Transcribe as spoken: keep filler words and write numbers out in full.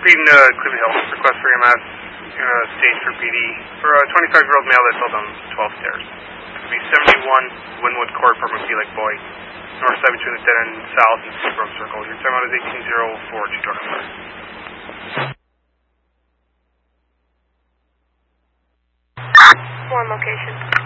Green, uh, Cleveland Hills. Request for E M S. Uh, stage for P D. For a twenty-five-year-old male that fell down twelve stairs. It would be seventy-one Winwood Court, apartment B like boy. North side between the dead end south and Seagrove Circle. Your time out is eighteen oh four, two twenty-four. One location.